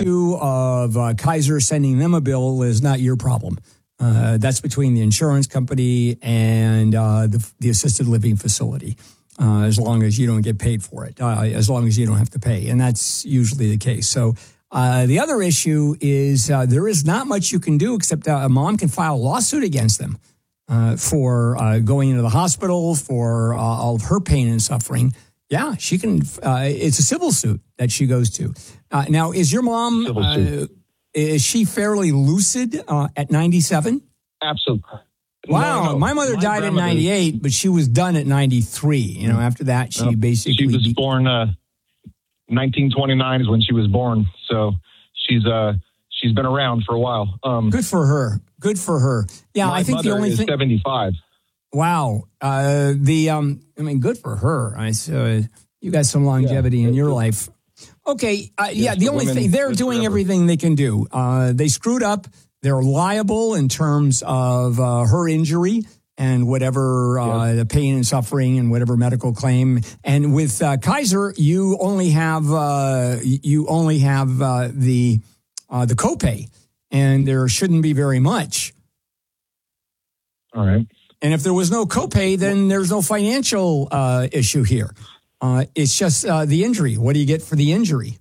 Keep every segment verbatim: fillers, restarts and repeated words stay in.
issue of uh, Kaiser sending them a bill is not your problem. Uh, that's between the insurance company and uh, the, the assisted living facility, uh, as long as you don't get paid for it, uh, as long as you don't have to pay. And that's usually the case. So uh, the other issue is uh, there is not much you can do except uh, a mom can file a lawsuit against them uh, for uh, going into the hospital, for uh, all of her pain and suffering. Yeah, she can. Uh, it's a civil suit that she goes to. Uh, now, is your mom... Uh, Is she fairly lucid uh, at ninety-seven? Absolutely. Wow. No, no. My mother My died at ninety-eight, but she was done at ninety-three. You know, after that, she no, basically... She was be- born... Uh, nineteen twenty-nine is when she was born. So she's uh, she's been around for a while. Um, Good for her. Good for her. Yeah, my I think the mother only is thing... seventy-five. Wow. Uh, the um, I mean, good for her. I uh, You got some longevity yeah, in your life. Okay, uh, yes, yeah, the only women, thing, they're doing forever. everything they can do. Uh, they screwed up. They're liable in terms of uh, her injury and whatever uh, yes. the pain and suffering and whatever medical claim. And with uh, Kaiser, you only have uh, you only have uh, the uh, the copay, and there shouldn't be very much. All right. And if there was no copay, then there's no financial uh, issue here. Uh, it's just uh, the injury. What do you get for the injury?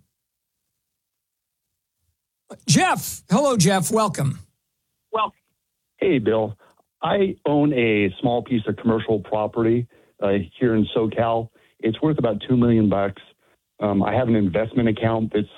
Jeff. Hello, Jeff. Welcome. Well, hey, Bill. I own a small piece of commercial property uh, here in SoCal. It's worth about two million bucks. Um, I have an investment account that's,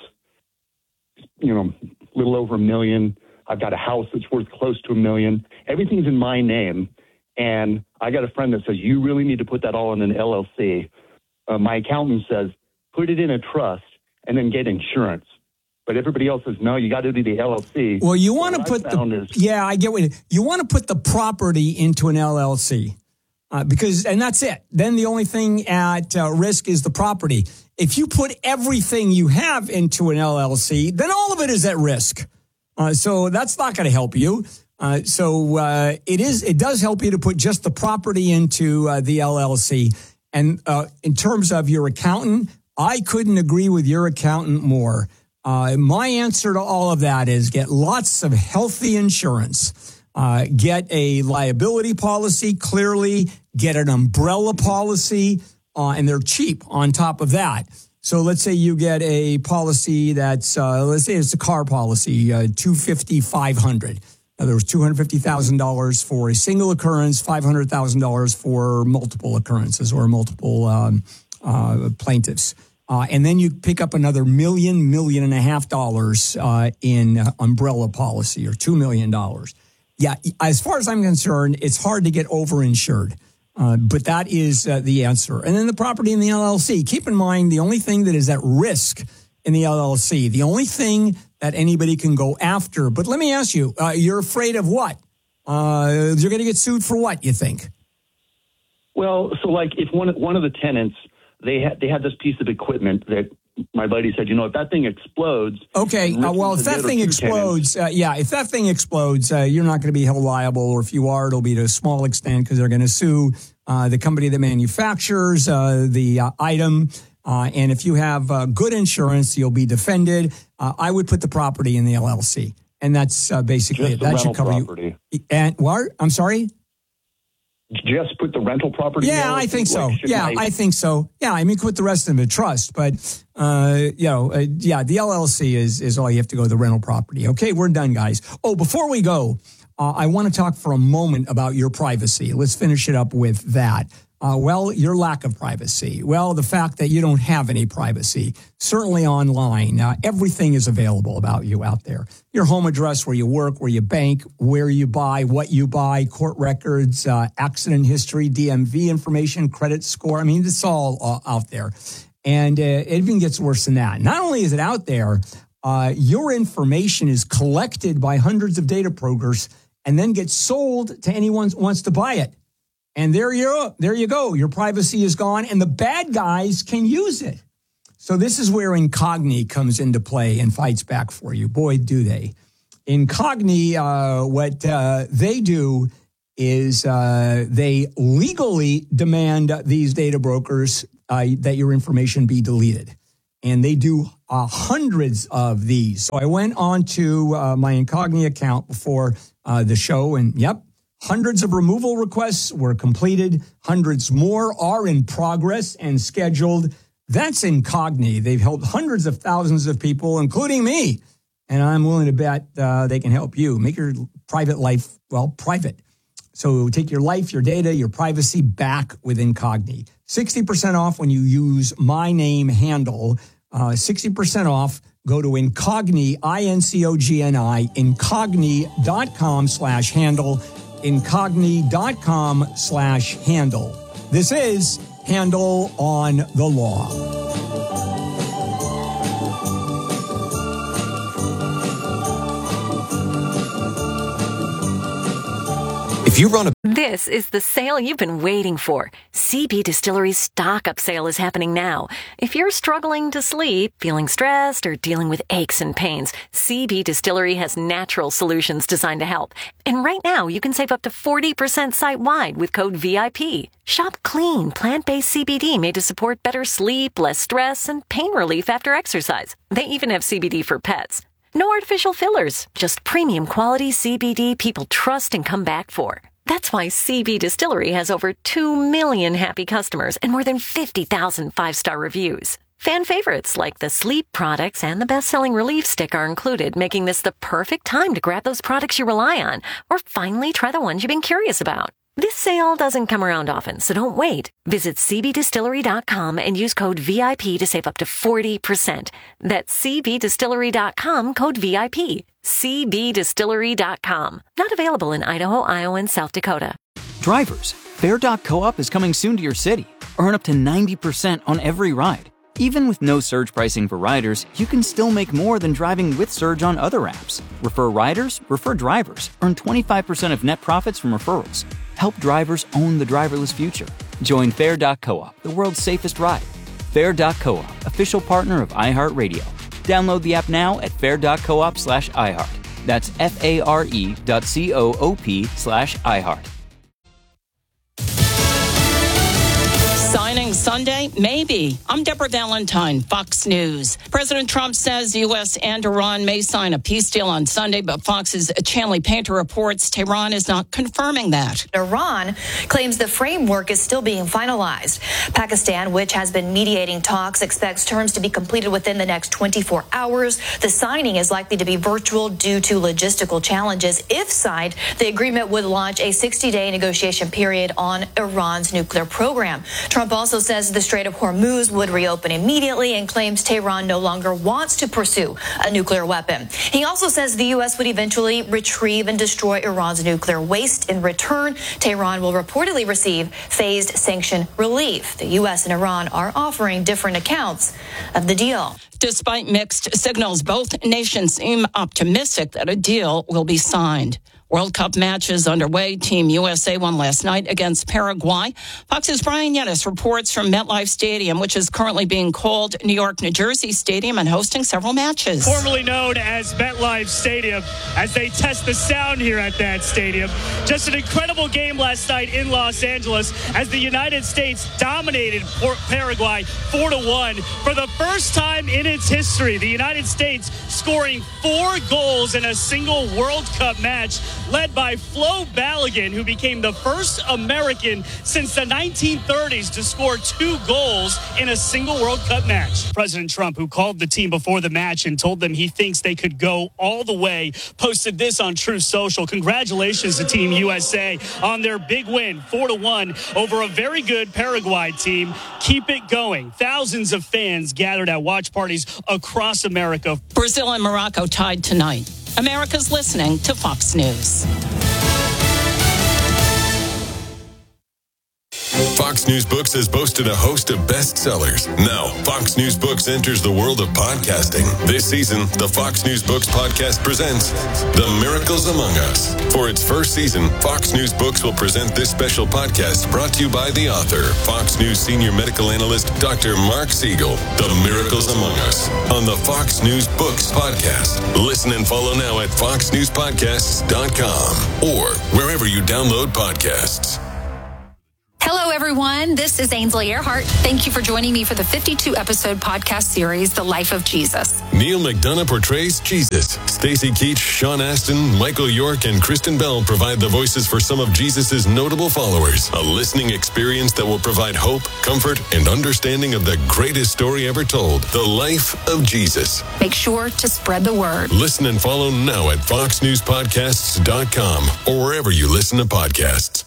you know, a little over a million. I've got a house that's worth close to a million. Everything's in my name. And I got a friend that says, you really need to put that all in an L L C. Uh, my accountant says, put it in a trust and then get insurance. But everybody else says, no, you got to do the L L C. Well, you want to put the, is, yeah, I get what you, you want to put the property into an L L C uh, because, and that's it. Then the only thing at uh, risk is the property. If you put everything you have into an L L C, then all of it is at risk. Uh, so that's not going to help you. Uh, so uh, it is, it does help you to put just the property into uh, the L L C. And uh, in terms of your accountant, I couldn't agree with your accountant more. Uh, my answer to all of that is get lots of healthy insurance. Uh, get a liability policy, clearly. Get an umbrella policy, uh, and they're cheap on top of that. So let's say you get a policy that's, uh, let's say it's a car policy, uh, two fifty, five hundred. Now, there was two hundred fifty thousand dollars for a single occurrence, five hundred thousand dollars for multiple occurrences or multiple um, uh, plaintiffs. Uh, and then you pick up another million, million and a half dollars uh, in uh, umbrella policy or two million dollars. Yeah, as far as I'm concerned, it's hard to get overinsured. Uh, but that is uh, the answer. And then the property in the L L C. Keep in mind, the only thing that is at risk in the L L C, the only thing that anybody can go after. But let me ask you, uh, you're afraid of what? Uh, you're going to get sued for what, you think? Well, so like if one, one of the tenants, they had, they had this piece of equipment that my buddy said, you know, if that thing explodes. Okay. Uh, well, if that thing explodes, uh, yeah, if that thing explodes, uh, you're not going to be held liable. Or if you are, it'll be to a small extent because they're going to sue uh, the company that manufactures uh, the uh, item. Uh, and if you have uh, good insurance, you'll be defended. Uh, I would put the property in the L L C. And that's uh, basically Just it. the That should cover property. you. And what? I'm sorry? Just put the rental property Yeah, in the I think so. like, Yeah, I... I think so. Yeah, I mean, put the rest of the trust. But, uh, you know, uh, yeah, the L L C is, is all you have to go, the rental property. Okay, we're done, guys. Oh, before we go, uh, I want to talk for a moment about your privacy. Let's finish it up with that. Uh, well, your lack of privacy. Well, the fact that you don't have any privacy, certainly online. Uh, everything is available about you out there. Your home address, where you work, where you bank, where you buy, what you buy, court records, uh, accident history, D M V information, credit score. I mean, it's all uh, out there. And uh, it even gets worse than that. Not only is it out there, uh, your information is collected by hundreds of data brokers and then gets sold to anyone who wants to buy it. And there you there you go. Your privacy is gone, and the bad guys can use it. So this is where Incogni comes into play and fights back for you. Boy, do they. Incogni, uh, what uh, they do is uh, they legally demand these data brokers uh, that your information be deleted. and they do uh, hundreds of these. So I went on to uh, my Incogni account before uh, the show, and yep, hundreds of removal requests were completed. Hundreds more are in progress and scheduled. That's Incogni. They've helped hundreds of thousands of people, including me. And I'm willing to bet uh, they can help you. Make your private life, well, private. So take your life, your data, your privacy back with Incogni. sixty percent off when you use my name handle. Uh, sixty percent off. Go to Incogni, I N C O G N I, incogni.com slash handle. Incogni.com slash handle. This is Handle on the Law. If you run a This is the sale you've been waiting for. C B Distillery's stock-up sale is happening now. If you're struggling to sleep, feeling stressed, or dealing with aches and pains, C B Distillery has natural solutions designed to help. And right now, you can save up to forty percent site-wide with code V I P. Shop clean, plant-based C B D made to support better sleep, less stress, and pain relief after exercise. They even have C B D for pets. No artificial fillers, just premium quality C B D people trust and come back for. That's why C B Distillery has over two million happy customers and more than fifty thousand five-star reviews. Fan favorites like the sleep products and the best-selling Relief Stick are included, making this the perfect time to grab those products you rely on or finally try the ones you've been curious about. This sale doesn't come around often, so don't wait. Visit c b distillery dot com and use code V I P to save up to forty percent. That's c b distillery dot com, code V I P. c b distillery dot com. Not available in Idaho, Iowa, and South Dakota. Drivers, Fair dot Co-op is coming soon to your city. Earn up to ninety percent on every ride. Even with no surge pricing for riders, you can still make more than driving with Surge on other apps. Refer riders, refer drivers. Earn twenty-five percent of net profits from referrals. Help drivers own the driverless future. Join Fair dot Co-op, the world's safest ride. Fair dot Co-op, official partner of iHeartRadio. Download the app now at fair dot coop slash iHeart. That's F-A-R-E dot C-O-O-P slash iHeart. Signing Sunday? Maybe. I'm Deborah Valentine, Fox News. President Trump says the U S and Iran may sign a peace deal on Sunday, but Fox's Chanley Painter reports Tehran is not confirming that. Iran claims the framework is still being finalized. Pakistan, which has been mediating talks, expects terms to be completed within the next twenty-four hours. The signing is likely to be virtual due to logistical challenges. If signed, the agreement would launch a sixty-day negotiation period on Iran's nuclear program. Trump also says the Strait of Hormuz would reopen immediately and claims Tehran no longer wants to pursue a nuclear weapon. He also says the U S would eventually retrieve and destroy Iran's nuclear waste. In return, Tehran will reportedly receive phased sanction relief. The U S and Iran are offering different accounts of the deal. Despite mixed signals, both nations seem optimistic that a deal will be signed. World Cup matches underway. Team U S A won last night against Paraguay. Fox's Brian Yennis reports from MetLife Stadium, which is currently being called New York, New Jersey Stadium and hosting several matches. Formerly known as MetLife Stadium, as they test the sound here at that stadium. Just an incredible game last night in Los Angeles as the United States dominated Paraguay four to one. For the first time in its history, the United States scoring four goals in a single World Cup match, led by Flo Balogun, who became the first American since the nineteen thirties to score two goals in a single World Cup match. President Trump, who called the team before the match and told them he thinks they could go all the way, posted this on Truth Social. Congratulations to Team U S A on their big win, four to one, over a very good Paraguay team. Keep it going. Thousands of fans gathered at watch parties across America. Brazil and Morocco tied tonight. America's listening to Fox News. Fox News Books has boasted a host of bestsellers. Now, Fox News Books enters the world of podcasting. This season, the Fox News Books podcast presents The Miracles Among Us. For its first season, Fox News Books will present this special podcast brought to you by the author, Fox News senior medical analyst, Doctor Mark Siegel. The Miracles Among Us on the Fox News Books podcast. Listen and follow now at fox news podcasts dot com or wherever you download podcasts. Hello, everyone. This is Ainsley Earhart. Thank you for joining me for the fifty-two episode podcast series, The Life of Jesus. Neil McDonough portrays Jesus. Stacey Keach, Sean Astin, Michael York, and Kristen Bell provide the voices for some of Jesus' notable followers. A listening experience that will provide hope, comfort, and understanding of the greatest story ever told, The Life of Jesus. Make sure to spread the word. Listen and follow now at fox news podcasts dot com or wherever you listen to podcasts.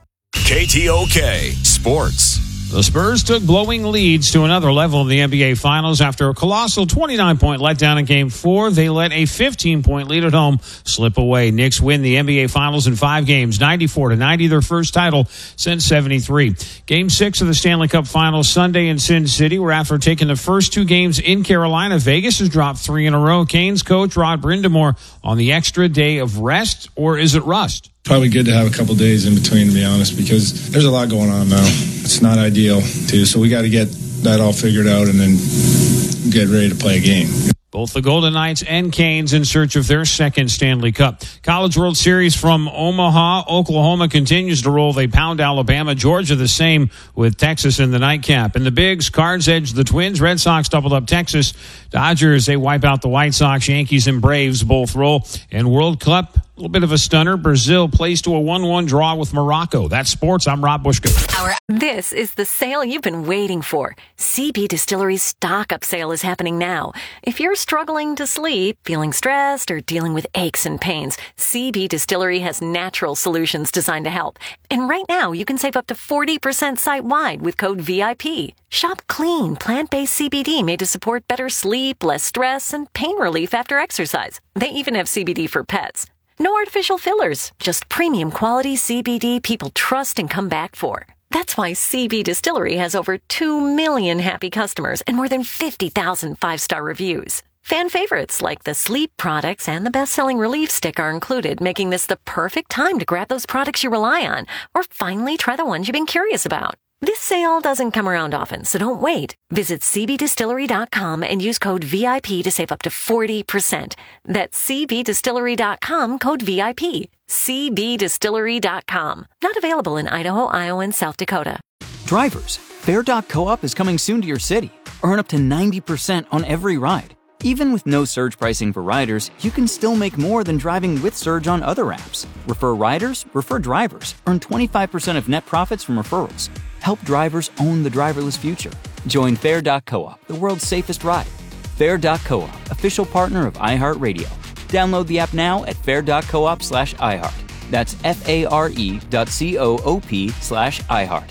K T O K Sports. The Spurs took blowing leads to another level in the N B A Finals after a colossal twenty-nine point letdown in Game four. They let a fifteen point lead at home slip away. Knicks win the N B A Finals in five games, ninety-four to ninety, their first title since seventy-three. Game six of the Stanley Cup Finals Sunday in Sin City, where after taking the first two games in Carolina, Vegas has dropped three in a row. Canes coach Rod Brindamore on the extra day of rest, or is it rust? Probably good to have a couple days in between, to be honest, because there's a lot going on now. It's not ideal, too, so we got to get that all figured out and then get ready to play a game. Both the Golden Knights and Canes in search of their second Stanley Cup. College World Series from Omaha. Oklahoma continues to roll. They pound Alabama. Georgia the same with Texas in the nightcap. In the bigs, Cards edge the Twins. Red Sox doubled up Texas. Dodgers, they wipe out the White Sox. Yankees and Braves both roll. And World Cup, a little bit of a stunner. Brazil plays to a one one draw with Morocco. That's sports. I'm Rob Bushka. This is the sale you've been waiting for. C B Distillery's stock-up sale is happening now. If you're struggling to sleep, feeling stressed, or dealing with aches and pains, C B Distillery has natural solutions designed to help. And right now, you can save up to forty percent site-wide with code V I P. Shop clean, plant-based C B D made to support better sleep, less stress, and pain relief after exercise. They even have C B D for pets. No artificial fillers, just premium quality C B D people trust and come back for. That's why C B Distillery has over two million happy customers and more than fifty thousand five-star reviews. Fan favorites like the sleep products and the best-selling relief stick are included, making this the perfect time to grab those products you rely on or finally try the ones you've been curious about. This sale doesn't come around often, so don't wait. Visit c b distillery dot com and use code V I P to save up to forty percent. That's c b distillery dot com, code V I P. c b distillery dot com. Not available in Idaho, Iowa, and South Dakota. Drivers, Fair dot Co-op is coming soon to your city. Earn up to ninety percent on every ride. Even with no surge pricing for riders, you can still make more than driving with Surge on other apps. Refer riders, refer drivers. Earn twenty-five percent of net profits from referrals. Help drivers own the driverless future. Join Fair dot Co-op, the world's safest ride. Fair dot Co-op, official partner of iHeartRadio. Download the app now at fair dot coop slash iHeart. That's F-A-R-E dot C-O-O-P slash iHeart.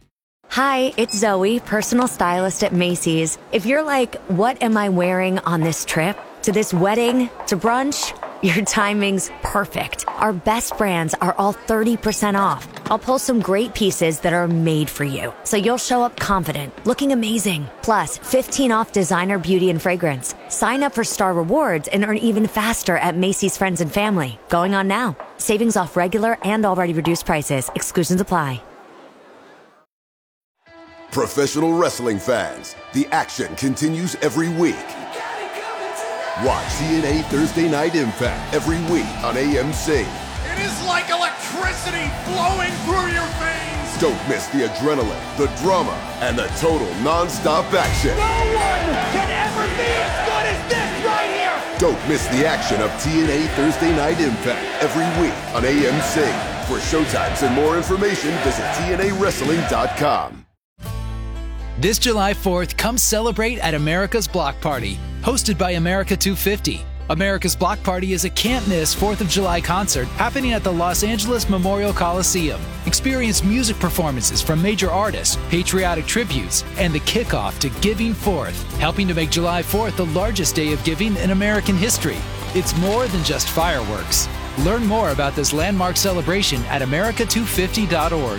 Hi, it's Zoe, personal stylist at Macy's. If you're like, what am I wearing on this trip? To this wedding? To brunch? Your timing's perfect. Our best brands are all thirty percent off. I'll pull some great pieces that are made for you, so you'll show up confident, looking amazing. Plus, fifteen off designer beauty and fragrance. Sign up for Star Rewards and earn even faster at Macy's Friends and Family. Going on now. Savings off regular and already reduced prices. Exclusions apply. Professional wrestling fans, the action continues every week. Watch T N A Thursday Night Impact every week on A M C. It is like electricity flowing through your veins. Don't miss the adrenaline, the drama, and the total non-stop action. No one can ever be as good as this right here. Don't miss the action of T N A Thursday Night Impact every week on A M C. For showtimes and more information, visit T N A wrestling dot com. This July fourth, come celebrate at America's Block Party, hosted by America two fifty. America's Block Party is a can't-miss fourth of July concert happening at the Los Angeles Memorial Coliseum. Experience music performances from major artists, patriotic tributes, and the kickoff to Giving Fourth, helping to make July fourth the largest day of giving in American history. It's more than just fireworks. Learn more about this landmark celebration at america two fifty dot org.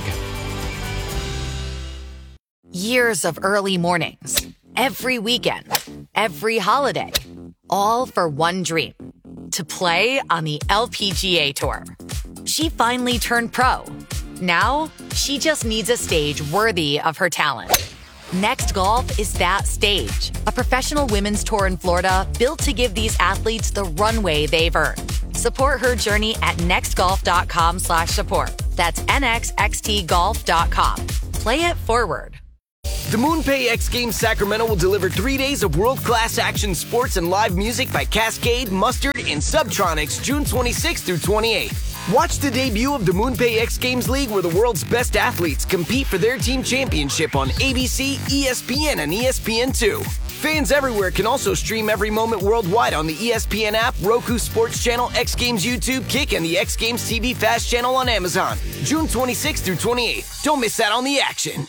Years of early mornings, every weekend, every holiday, all for one dream, to play on the L P G A Tour. She finally turned pro. Now, she just needs a stage worthy of her talent. Next Golf is that stage, a professional women's tour in Florida built to give these athletes the runway they've earned. Support her journey at next golf dot com slash support. That's N X X T golf dot com. Play it forward. The MoonPay X Games Sacramento will deliver three days of world-class action sports and live music by Cascade, Mustard, and Subtronics June twenty-sixth through twenty-eighth. Watch the debut of the MoonPay X Games League, where the world's best athletes compete for their team championship on A B C, E S P N, and E S P N two. Fans everywhere can also stream every moment worldwide on the E S P N app, Roku Sports Channel, X Games YouTube, Kick, and the X Games T V Fast Channel on Amazon. June twenty-sixth through twenty-eighth. Don't miss out on the action.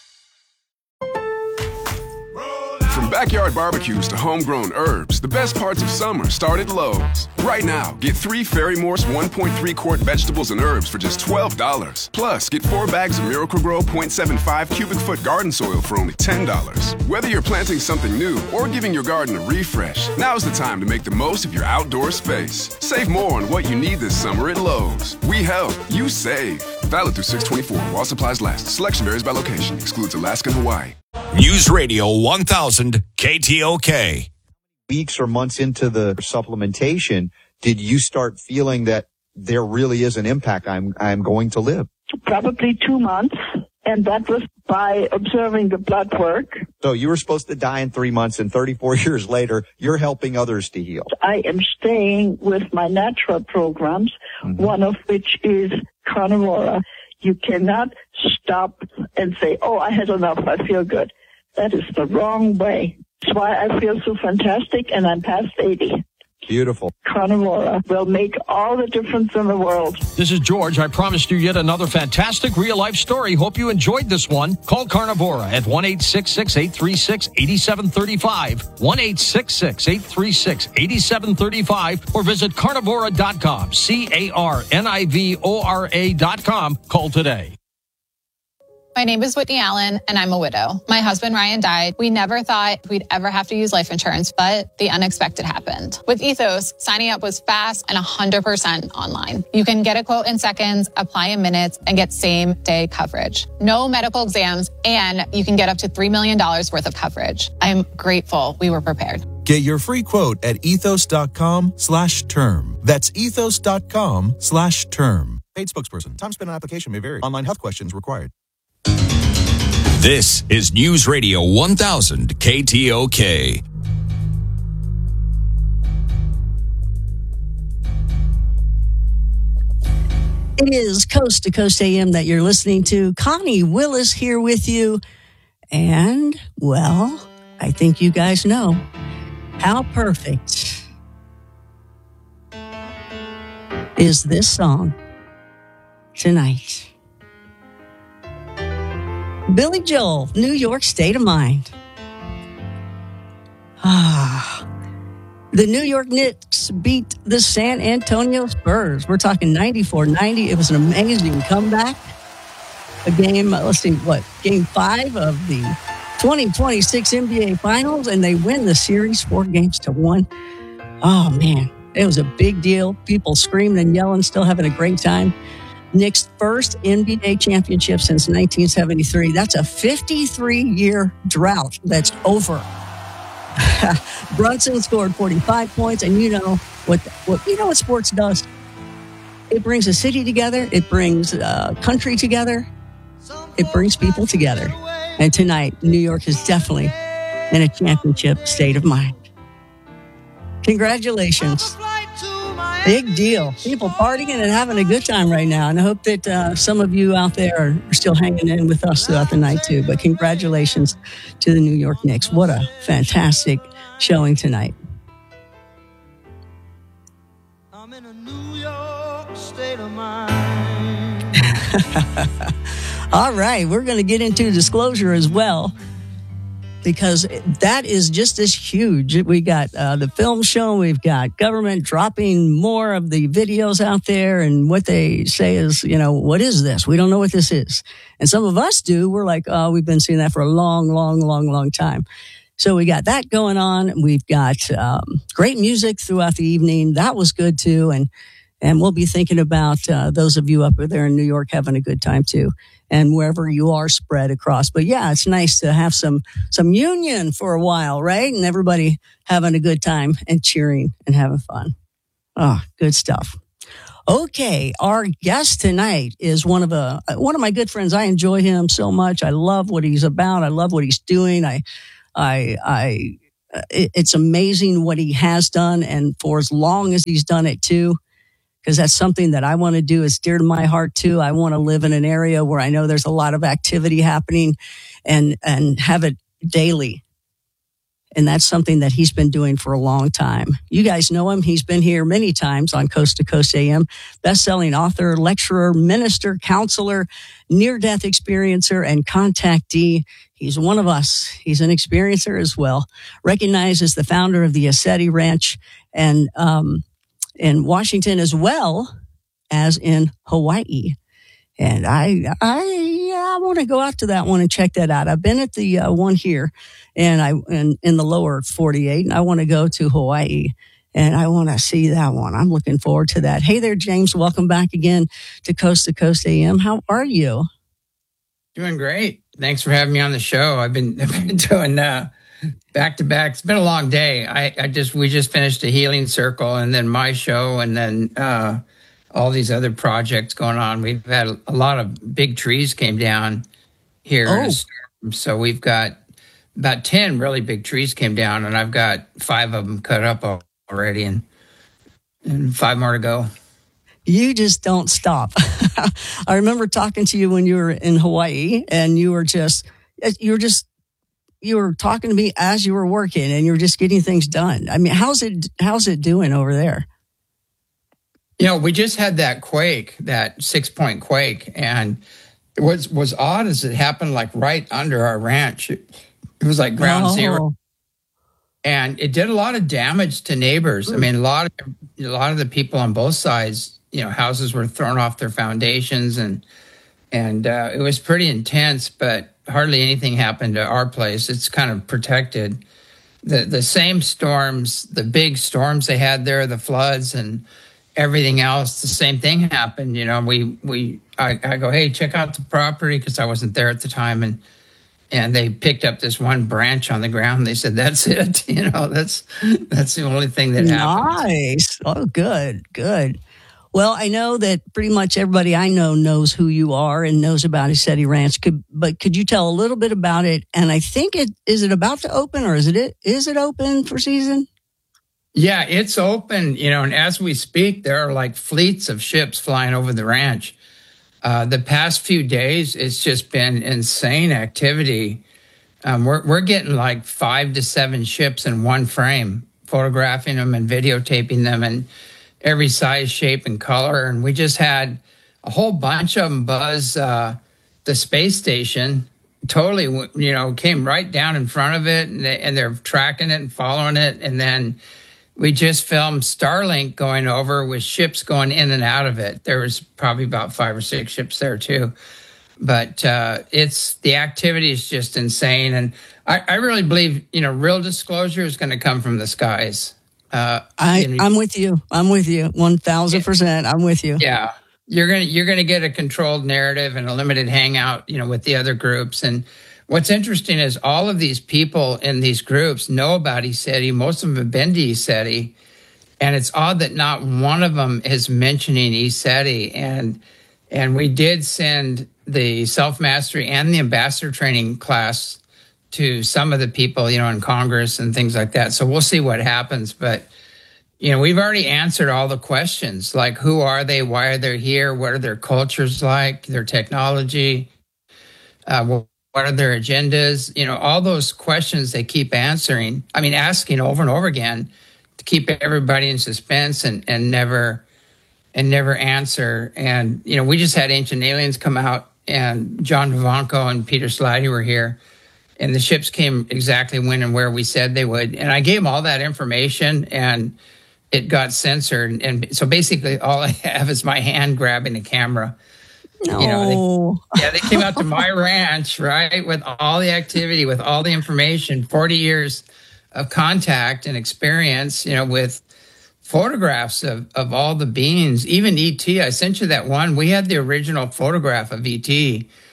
From backyard barbecues to homegrown herbs, the best parts of summer start at Lowe's. Right now, get three Fairy Morse one point three quart vegetables and herbs for just twelve dollars. Plus, get four bags of Miracle-Gro point seven five cubic foot garden soil for only ten dollars. Whether you're planting something new or giving your garden a refresh, now's the time to make the most of your outdoor space. Save more on what you need this summer at Lowe's. We help, you save. Valid through six twenty-four while supplies last. Selection varies by location. Excludes Alaska and Hawaii. News Radio one thousand K T O K. Weeks or months into the supplementation, did you start feeling that there really is an impact I'm I'm going to live? Probably two months, and that was by observing the blood work. So you were supposed to die in three months, and thirty-four years later, you're helping others to heal. I am staying with my natural programs, mm-hmm. one of which is Carnivora. You cannot stop and say, oh, I had enough, I feel good. That is the wrong way. That's why I feel so fantastic, and I'm past eighty. Beautiful. Carnivora will make all the difference in the world. This is George. I promised you yet another fantastic real-life story. Hope you enjoyed this one. Call Carnivora at one eight six six, eight three six, eight seven three five, one eight six six, eight three six, eight seven three five, or visit carnivora dot com, C A R N I V O R A dot com. Call today. My name is Whitney Allen, and I'm a widow. My husband, Ryan, died. We never thought we'd ever have to use life insurance, but the unexpected happened. With Ethos, signing up was fast and one hundred percent online. You can get a quote in seconds, apply in minutes, and get same-day coverage. No medical exams, and you can get up to three million dollars worth of coverage. I'm grateful we were prepared. Get your free quote at ethos.com slash term. That's ethos.com slash term. Paid spokesperson. Time spent on application may vary. Online health questions required. This is News Radio one thousand K T O K. It is Coast to Coast A M that you're listening to. Connie Willis here with you. And, well, I think you guys know how perfect is this song tonight. Billy Joel, New York State of Mind. Ah, the New York Knicks beat the San Antonio Spurs. We're talking ninety-four ninety. It was an amazing comeback. A game, let's see, what, game five of the twenty twenty-six N B A Finals, and they win the series four games to one. Oh, man, it was a big deal. People screaming and yelling, still having a great time. Knicks' first N B A championship since nineteen seventy-three. That's a fifty-three-year drought that's over. Brunson scored forty-five points, and you know what, what you know what sports does? It brings a city together. It brings a country together. It brings people together. And tonight, New York is definitely in a championship state of mind. Congratulations. Big deal. People partying and having a good time right now. And I hope that uh, some of you out there are, are still hanging in with us throughout the night, too. But congratulations to the New York Knicks. What a fantastic showing tonight. I'm in a New York state of mind. All right. We're going to get into disclosure as well, because that is just as huge. We got uh, the film show. We've got government dropping more of the videos out there. And what they say is, you know, what is this? We don't know what this is. And some of us do. We're like, oh, we've been seeing that for a long, long, long, long time. So we got that going on. We've got um, great music throughout the evening. That was good, too. And and we'll be thinking about uh, those of you up there in New York having a good time, too. And wherever you are spread across. But yeah, it's nice to have some, some union for a while, right? And everybody having a good time and cheering and having fun. Oh, good stuff. Okay, our guest tonight is one of a one of my good friends. I enjoy him so much. I love what he's about. I love what he's doing. I, I, I. It's amazing what he has done, and for as long as he's done it too, because that's something that I want to do. It's dear to my heart too. I want to live in an area where I know there's a lot of activity happening, and and have it daily. And that's something that he's been doing for a long time. You guys know him. He's been here many times on Coast to Coast A M. Best-selling author, lecturer, minister, counselor, near-death experiencer, and contactee. He's one of us. He's an experiencer as well. Recognized as the founder of the Assetti Ranch and um, in Washington, as well as in Hawaii. And I, I, I want to go out to that one and check that out. I've been at the uh, one here, and I, in, in the lower forty-eight, and I want to go to Hawaii, and I want to see that one. I'm looking forward to that. Hey there, James. Welcome back again to Coast to Coast A M. How are you? Doing great. Thanks for having me on the show. I've been, I've been doing uh, back to back. It's been a long day. I, I just, we just finished a healing circle, and then my show, and then. Uh, all these other projects going on. We've had a lot of big trees came down here. Oh. So we've got about ten really big trees came down, and I've got five of them cut up already, and, and five more to go. You just don't stop. I remember talking to you when you were in Hawaii, and you were just, you were just, you were talking to me as you were working, and you were just getting things done. I mean, how's it, how's it doing over there? You know, we just had that quake, that six-point quake, and what was odd is it happened like right under our ranch. It, it was like ground oh. zero, and it did a lot of damage to neighbors. I mean, a lot of a lot of the people on both sides, you know, houses were thrown off their foundations, and and uh, it was pretty intense. But hardly anything happened to our place. It's kind of protected. The the same storms, the big storms they had there, the floods and everything else, the same thing happened. You know, we, we, I, I go, hey, check out the property, because I wasn't there at the time. And, and they picked up this one branch on the ground. They said, that's it. You know, that's, that's the only thing that happened. Nice. Oh, good, good. Well, I know that pretty much everybody I know knows who you are and knows about Assetti Ranch. Could, but could you tell a little bit about it? And I think it, is it about to open, or is it, is it open for season? Yeah, it's open, you know, and as we speak, there are like fleets of ships flying over the ranch. Uh, the past few days, it's just been insane activity. Um, we're we're getting like five to seven ships in one frame, photographing them and videotaping them in every size, shape, and color. And we just had a whole bunch of them buzz uh, the space station. Totally, you know, came right down in front of it, and, they, and they're tracking it and following it, and then. We just filmed Starlink going over with ships going in and out of it. There was probably about five or six ships there too. But uh, it's the activity is just insane. And I, I really believe, you know, real disclosure is going to come from the skies. Uh, I, you know, I'm with you. I'm with you. one thousand percent. I'm with you. Yeah. You're going to, you're going to get a controlled narrative and a limited hangout, you know, with the other groups. And what's interesting is all of these people in these groups know about Assetti. Most of them have been to Assetti. And it's odd that not one of them is mentioning Assetti. And and we did send the self-mastery and the ambassador training class to some of the people, you know, in Congress and things like that. So we'll see what happens. But, you know, we've already answered all the questions, like who are they? Why are they here? What are their cultures like? Their technology? Uh, well, what are their agendas? You know, all those questions they keep answering. I mean, asking over and over again to keep everybody in suspense and, and never and never answer. And, you know, we just had Ancient Aliens come out, and John Vivanco and Peter Slady were here. And the ships came exactly when and where we said they would. And I gave them all that information, and it got censored. And so basically all I have is my hand grabbing a camera. No. You know, they, yeah, they came out to my ranch, right, with all the activity, with all the information, forty years of contact and experience, you know, with photographs of, of all the beings, even E T. I sent you that one. We had the original photograph of E T,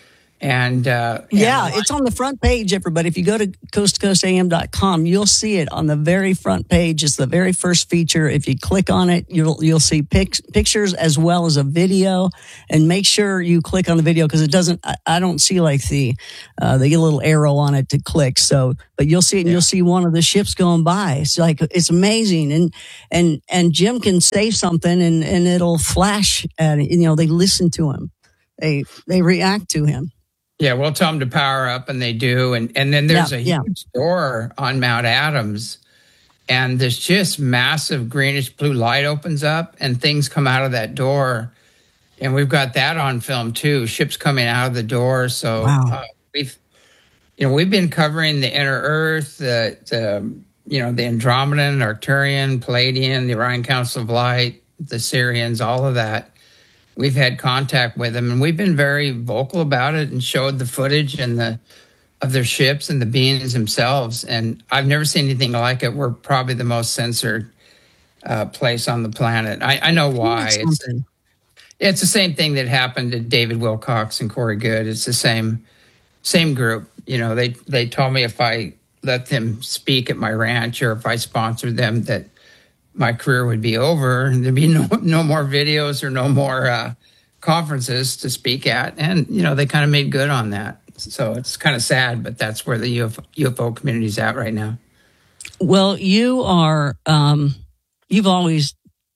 And uh, yeah, and it's on the front page, everybody. If you go to coast to coast a m dot com, you'll see it on the very front page. It's the very first feature. If you click on it, you'll you'll see pic- pictures as well as a video. And make sure you click on the video because it doesn't. I, I don't see like the uh, the little arrow on it to click. So, but you'll see it, and yeah. you'll see one of the ships going by. It's like it's amazing. And and and Jim can say something, and and it'll flash at it. You know, they listen to him. They they react to him. Yeah, we'll tell them to power up, and they do. And and then there's yeah, a yeah. huge door on Mount Adams, and there's just massive greenish blue light opens up, and things come out of that door. And we've got that on film too. Ships coming out of the door. So wow. uh, we've, you know, we've been covering the Inner Earth, the the you know the Andromedan, Arcturian, Palladian, the Orion Council of Light, the Sirians, all of that. We've had contact with them, and we've been very vocal about it and showed the footage and the of their ships and the beings themselves. And I've never seen anything like it. We're probably the most censored uh, place on the planet. I, I know why. It's, it's the same thing that happened to David Wilcox and Corey Good. It's the same same group. You know, they they told me if I let them speak at my ranch or if I sponsored them that my career would be over and there'd be no, no more videos or no more uh, conferences to speak at. And, you know, they kind of made good on that. So it's kind of sad, but that's where the U F O, U F O community is at right now. Well, you are, um, you've always,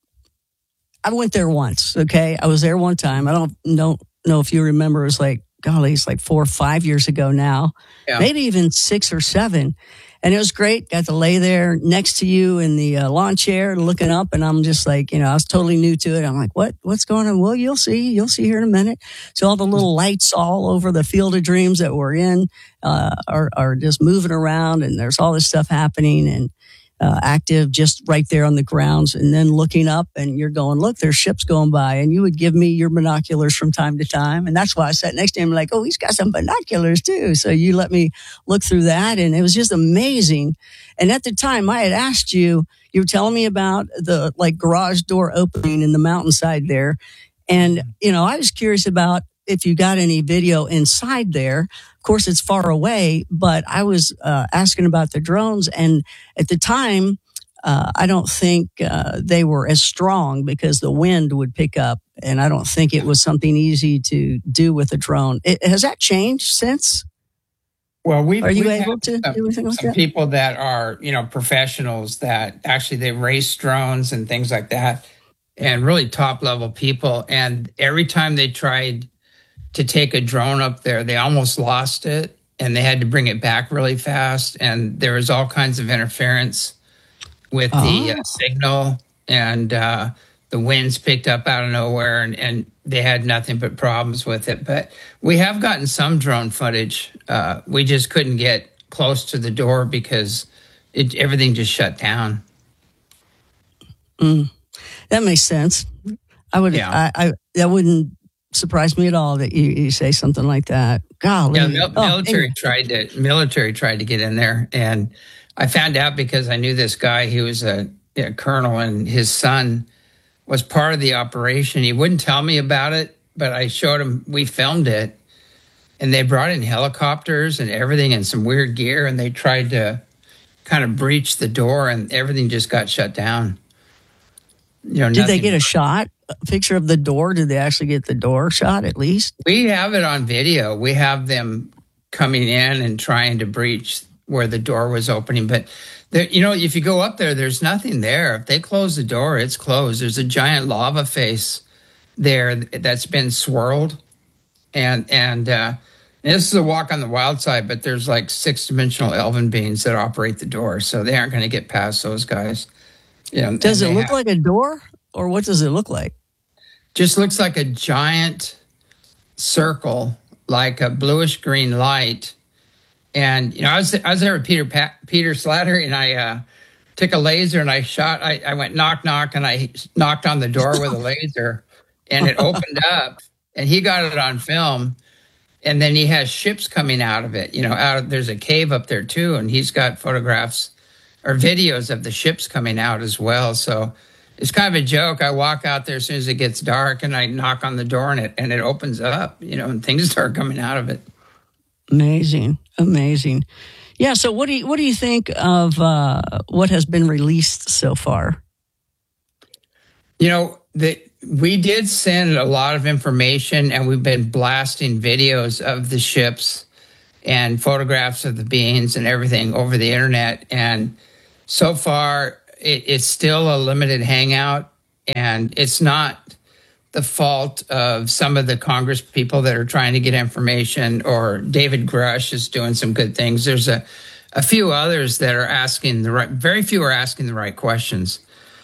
I went there once, okay? I was there one time. I don't know, know if you remember, it was like, golly, it's like four or five years ago now, yeah. maybe even six or seven. And it was great. Got to lay there next to you in the uh, lawn chair looking up. And I'm just like, you know, I was totally new to it. I'm like, what, what's going on? Well, you'll see, you'll see here in a minute. So all the little lights all over the Field of Dreams that we're in, uh, are, are just moving around, and there's all this stuff happening and, uh, active just right there on the grounds. And then looking up and you're going, look, there's ships going by. And you would give me your binoculars from time to time. And that's why I sat next to him like, oh, he's got some binoculars too. So you let me look through that. And it was just amazing. And at the time I had asked you, you were telling me about the like garage door opening in the mountainside there. And, you know, I was curious about if you got any video inside there. Of course, it's far away, but I was uh, asking about the drones. And at the time, uh, I don't think uh, they were as strong because the wind would pick up. And I don't think it was something easy to do with a drone. It, has that changed since? Well, we are you we've able to some, do anything like some that? People that are, you know, professionals that actually they race drones and things like that, and really top level people. And every time they tried to take a drone up there, they almost lost it, and they had to bring it back really fast. And there was all kinds of interference with oh. the uh, signal, and uh, the winds picked up out of nowhere, and, and they had nothing but problems with it. But we have gotten some drone footage. Uh, we just couldn't get close to the door because it, everything just shut down. Mm, that makes sense. I would, yeah. I, I, that wouldn't surprise me at all that you, you say something like that. Golly. Yeah, mil- oh, military and- tried to military tried to get in there, and I found out because I knew this guy. He was a, a colonel, and his son was part of the operation. He wouldn't tell me about it, but I showed him. We filmed it, and they brought in helicopters and everything and some weird gear, and they tried to kind of breach the door, and everything just got shut down. You know, did they get a shot? A picture of the door? Did they actually get the door shot at least? We have it on video. We have them coming in and trying to breach where the door was opening. But, there, you know, if you go up there, there's nothing there. If they close the door, it's closed. There's a giant lava face there that's been swirled. And, and, uh, and this is a walk on the wild side, but there's like six-dimensional elven beings that operate the door. So they aren't going to get past those guys. You know, does it look have, like a door? Or what does it look like? Just looks like a giant circle, like a bluish green light. And you know, I was I was there with Peter pa- Peter Slattery, and I uh, took a laser and I shot. I, I went knock knock, and I knocked on the door with a laser, and it opened up. And he got it on film. And then he has ships coming out of it. You know, out of, there's a cave up there too, and he's got photographs or videos of the ships coming out as well. So. It's kind of a joke. I walk out there as soon as it gets dark, and I knock on the door, and it and it opens up, you know, and things start coming out of it. Amazing, amazing. Yeah. So, what do you what do you think of uh, what has been released so far? You know, the, we did send a lot of information, and we've been blasting videos of the ships and photographs of the beings and everything over the internet. And so far, it, it's still a limited hangout, and it's not the fault of some of the Congress people that are trying to get information, or David Grush is doing some good things. There's a, a few others that are asking the right, very few are asking the right questions.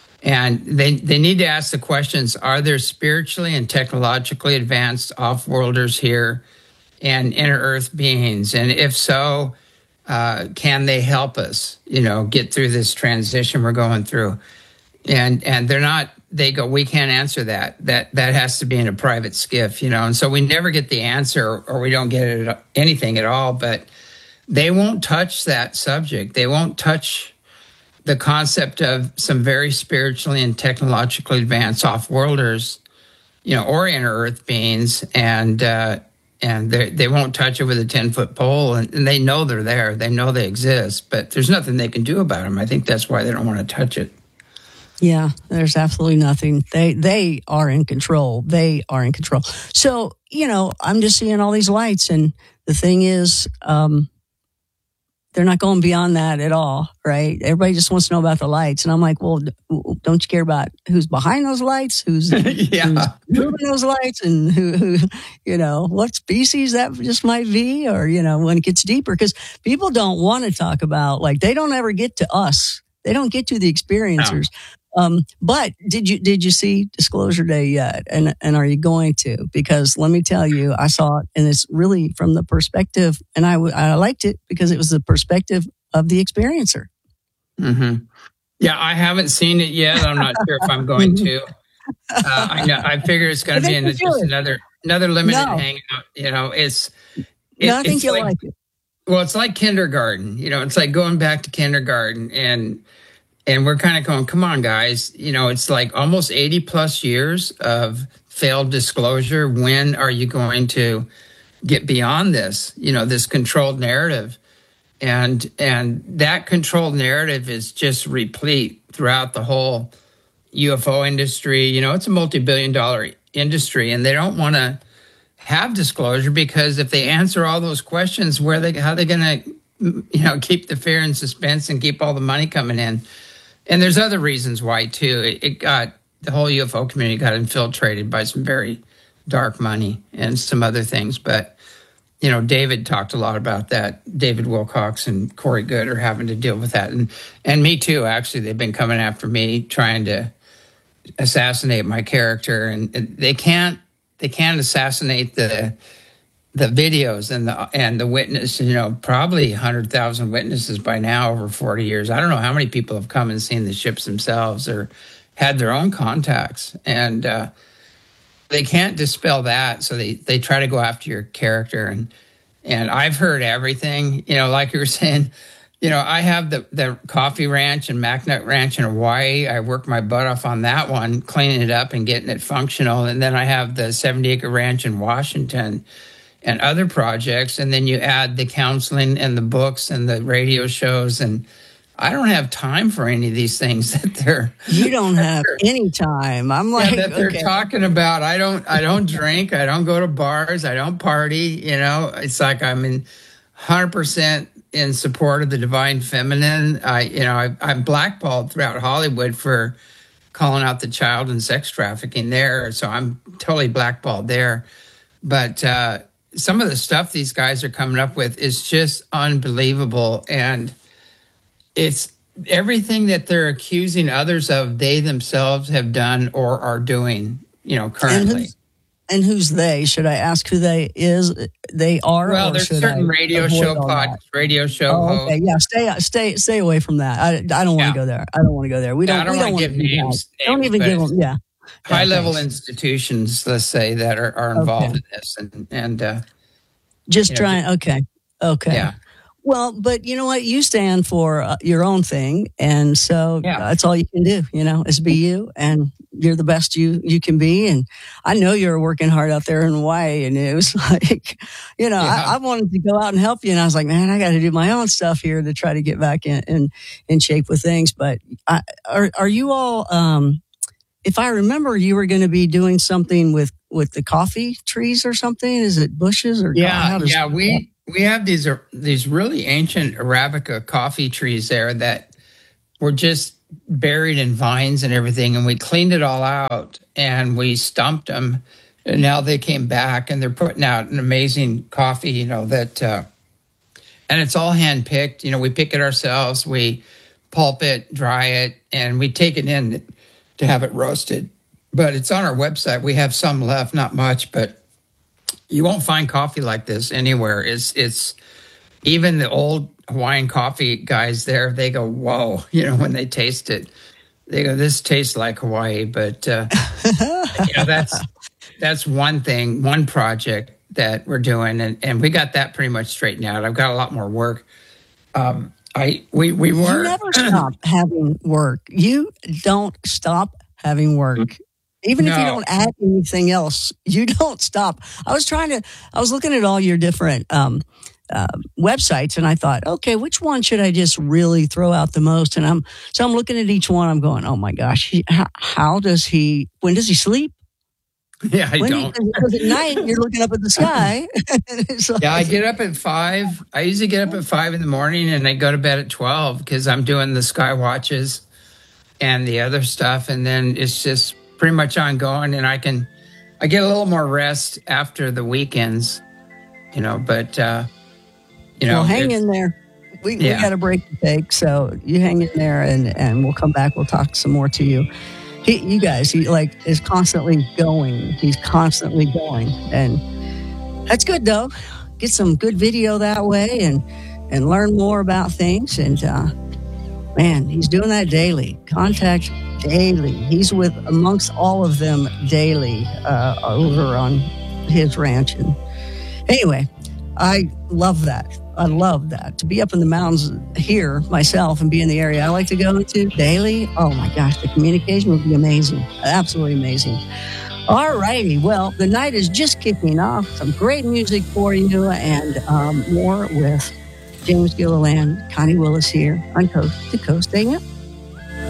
And they, they need to ask the questions, are there spiritually and technologically advanced off-worlders here and inner-earth beings? And if so, uh, can they help us, you know, get through this transition we're going through? And and they're not, they go, we can't answer that. That that has to be in a private skiff, you know. And so we never get the answer, or we don't get it, anything at all. But they won't touch that subject. They won't touch the concept of some very spiritually and technologically advanced off-worlders, you know, or inner-earth beings, and uh, and they they won't touch it with a ten-foot pole, and, and they know they're there. They know they exist, but there's nothing they can do about them. I think that's why they don't want to touch it. Yeah, there's absolutely nothing. They they are in control. They are in control. So, you know, I'm just seeing all these lights, and the thing is, um, they're not going beyond that at all, right? Everybody just wants to know about the lights. And I'm like, well, don't you care about who's behind those lights? Who's, yeah. who's moving those lights? And who, who, you know, what species that just might be? Or, you know, when it gets deeper, because people don't want to talk about, like, they don't ever get to us. They don't get to the experiencers. No. Um, but did you did you see Disclosure Day yet? And and are you going to? Because let me tell you, I saw it, and it's really from the perspective, and I I liked it because it was the perspective of the experiencer. Mm-hmm. Yeah, I haven't seen it yet. I'm not sure if I'm going to. Uh, I know. I figure it's going to be in just another another limited no. hangout. You know, it's. It, no, I think it's you'll like, like it. Well, it's like kindergarten. You know, it's like going back to kindergarten, and. And we're kind of going, come on, guys. You know, it's like almost eighty plus years of failed disclosure. When are you going to get beyond this, you know, this controlled narrative? And and that controlled narrative is just replete throughout the whole U F O industry. You know, it's a multi-billion dollar industry, and they don't want to have disclosure, because if they answer all those questions, where they how are they going to, you know, keep the fear and suspense and keep all the money coming in? And there's other reasons why, too. It, it got, the whole U F O community got infiltrated by some very dark money and some other things. But, you know, David talked a lot about that. David Wilcox and Corey Good are having to deal with that. And, and me, too, actually. They've been coming after me, trying to assassinate my character. And, and they can't, they can't assassinate the... the videos and the and the witness, you know, probably one hundred thousand witnesses by now over forty years. I don't know how many people have come and seen the ships themselves or had their own contacts. And uh, they can't dispel that, so they, they try to go after your character. And and I've heard everything, you know, like you were saying, you know, I have the, the coffee ranch and MacNut Ranch in Hawaii. I work my butt off on that one, cleaning it up and getting it functional. And then I have the seventy acre ranch in Washington and other projects, and then you add the counseling and the books and the radio shows, and I don't have time for any of these things that they're. You don't have any time. I'm like, yeah, that they're okay. talking about. I don't. I don't drink. I don't go to bars. I don't party. You know, it's like I'm in one hundred percent in support of the divine feminine. I, you know, I, I'm blackballed throughout Hollywood for calling out the child and sex trafficking there, so I'm totally blackballed there. But. uh Some of the stuff these guys are coming up with is just unbelievable. And it's everything that they're accusing others of, they themselves have done or are doing, you know, currently. And who's, and who's they? Should I ask who they is? They are? Well, there's certain I radio show podcasts, radio show oh, hosts. Okay, yeah, stay, stay, stay away from that. I, I don't want to yeah. go there. I don't want to go there. We don't, yeah, I don't, we don't want to give names, names. Don't even give them, yeah. High level institutions, let's say, that are, are involved okay. in this, and and uh, just trying. Know, okay, okay. Yeah. Well, but you know what? You stand for uh, your own thing. And so Yeah. that's all you can do, you know, is be you. And you're the best you, you can be. And I know you're working hard out there in Hawaii. And it was like, you know, Yeah. I, I wanted to go out and help you. And I was like, man, I got to do my own stuff here to try to get back in, in, in shape with things. But I, are, are you all, um, if I remember, you were going to be doing something with, with the coffee trees or something. Is it bushes or? Yeah, how does yeah. that We we have these uh, these really ancient Arabica coffee trees there that were just buried in vines and everything, and we cleaned it all out and we stumped them, and now they came back and they're putting out an amazing coffee. You know that, uh, and it's all hand picked. You know, we pick it ourselves. We pulp it, dry it, and we take it in to have it roasted. But it's on our website. We have some left, not much, but you won't find coffee like this anywhere. It's it's even the old Hawaiian coffee guys there, they go, whoa, you know, when they taste it. They go, this tastes like Hawaii. But uh, you know, that's that's one thing, one project that we're doing, and, and we got that pretty much straightened out. I've got a lot more work. Um, I we we were You never stop having work. You don't stop having work. Even if you No. don't add anything else, you don't stop. I was trying to, I was looking at all your different um, uh, websites and I thought, okay, which one should I just really throw out the most? And I'm, so I'm looking at each one. I'm going, oh my gosh, he, how, how does he, when does he sleep? Yeah, I When don't. He, because at night you're looking up at the sky. It's like- Yeah, I get up at five. I usually get up at five in the morning and I go to bed at twelve because I'm doing the sky watches and the other stuff. And then it's just pretty much ongoing. And I can, I get a little more rest after the weekends, you know, but, uh, you know, well, hang it's- in there. We, Yeah. we got a break to take, so you hang in there, and, and we'll come back. We'll talk some more to you. He, you guys, he like is constantly going. He's constantly going, and that's good though. Get some good video that way, and and learn more about things. And uh, man, he's doing that daily. Contact daily. He's with amongst all of them daily uh, over on his ranch. And anyway, I love that. I love that. To be up in the mountains here myself and be in the area I like to go to daily. Oh my gosh, the communication would be amazing. Absolutely amazing. All righty. Well, the night is just kicking off. Some great music for you, and um, more with James Gilliland, Connie Willis here on Coast to Coast A M.